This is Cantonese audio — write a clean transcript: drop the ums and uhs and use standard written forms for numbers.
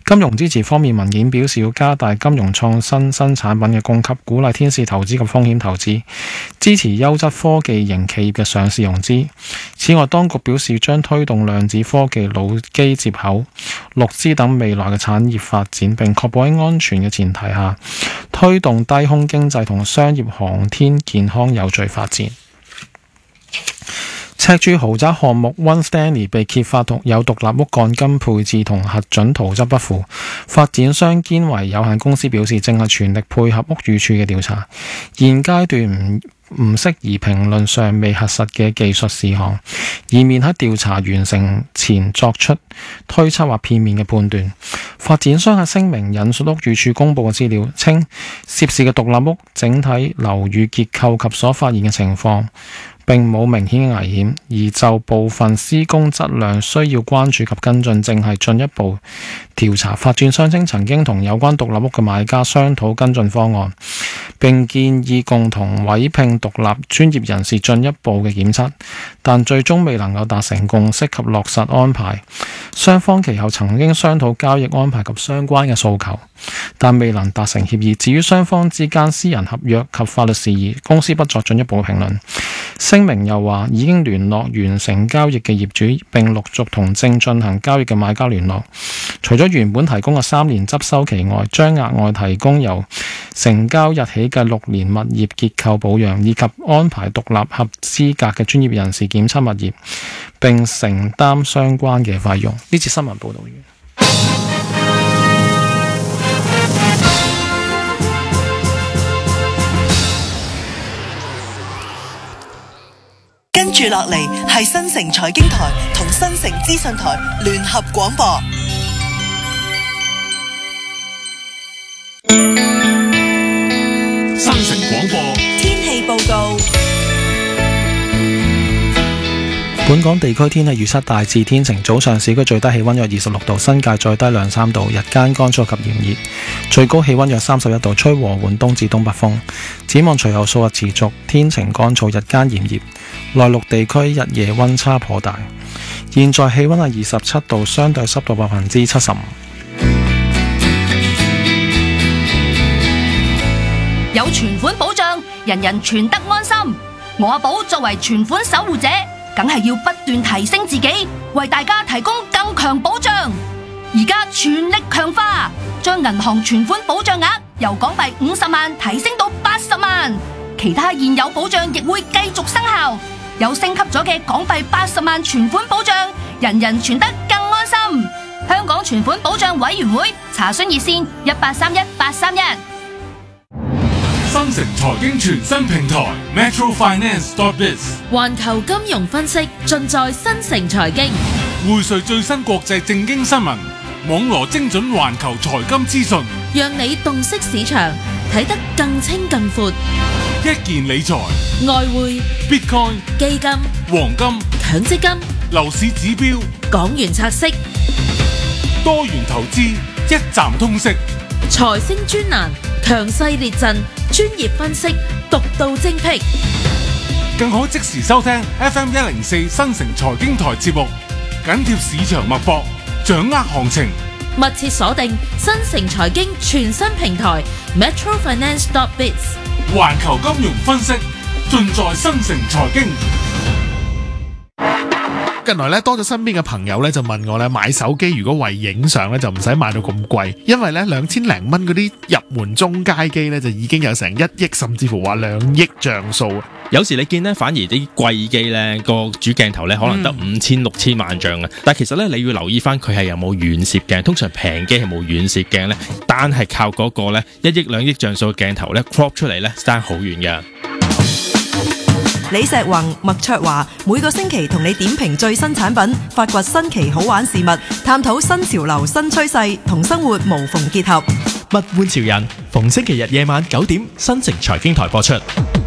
金融支持方面，文件表示要加大金融創新新產品嘅供給，鼓勵天使投資及風險投資，支持優質科技型企業嘅上市融資。此外，當局表示將推動量子科技、腦機接口、陸資等未來嘅產業發展，並確保喺安全嘅前提下，推動低空經濟同商業航天健康有序發展。赤柱豪宅項目 One Stanley 被揭發有獨立屋鋼筋配置同核准圖則不符，發展商堅維有限公司表示正係全力配合屋宇署嘅調查，現階段唔適宜評論尚未核實嘅技術事項，以免喺調查完成前作出推測或片面嘅判斷。發展商喺聲明引述屋宇署公佈嘅資料，稱涉事嘅獨立屋整體樓宇結構及所發現嘅情況並冇明顯嘅危險，而就部分施工質量需要關注及跟進，正係進一步調查。發展商稱曾經同有關獨立屋嘅買家商討跟進方案，並建議共同委聘獨立專業人士進一步嘅檢測，但最終未能夠達成共識及落實安排。雙方其後曾經商討交易安排及相關嘅訴求，但未能達成協議。至於雙方之間私人合約及法律事宜，公司不作進一步評論。聲明又話已經聯絡完成交易嘅業主，並陸續同正進行交易嘅買家聯絡。除咗原本提供嘅3年執收期外，將額外提供由成交日起嘅6年物業結構保養，以及安排獨立合資格嘅專業人士檢測物業，並承擔相關嘅費用。呢次新聞報導完。 跟住落嚟係新城財經台同新城資訊台聯合廣播。 新城廣播天氣報告。 本港地區天氣預測大致天晴，早上市區最低氣溫約26度，新界再低2-3度，日間乾燥及炎熱，最高氣溫約31度，吹和緩東至東北風。展望隨後數日持續天晴乾燥，日間炎熱，內陸地區日夜溫差頗大。現在氣溫係27度，相對濕度75%。 有存款保障，人人存得安心。我阿寶作為存款守護者，梗係要不斷提升自己，為大家提供更強保障。而家全力強化，將銀行存款保障額由港幣50萬提升到80萬，其他現有保障亦會繼續生效。有升級咗嘅港幣80萬存款保障，人人存得更安心。香港存款保障委員會查詢熱線1831-831。 新城財經全新平台 metrofinance.biz， 環球金融分析盡在新城財經， 匯萃最新國際政經新聞，網羅精準環球財金資訊， 讓你洞悉市場，睇得更清更闊。 一鍵理財、 外匯、 Bitcoin、 基金、 黃金、 強積金、 樓市指標、 港元拆息、 多元投資，一站通識。 財星專欄，強勢列陣，專業分析，獨到精闢， 更可即時收聽 FM104 新城財經台節目，緊貼市場脈搏，掌握行情。 密切鎖定新城財經全新平台 metrofinance.biz， 環球金融分析盡在新城財經。 近來咧多咗身邊嘅朋友咧就問我咧買手機如果為影相咧就唔使買到咁貴，因為咧2000零蚊嗰啲入門中階機咧就已經有成1億甚至乎話2億像素。 有時你見咧反而啲貴機咧個主鏡頭咧可能得5000-6000萬像嘅，但係其實咧你要留意翻佢係有冇遠攝鏡，通常平機係冇遠攝鏡咧，單係靠嗰個咧1億2億像素嘅鏡頭咧 crop 出嚟咧爭好遠嘅。 李石宏、麥卓華每個星期同你點評最新產品，發掘新奇好玩事物，探討新潮流新趨勢，同生活無縫結合。 物玩潮人，逢星期日夜晚9點，新城財經台播出。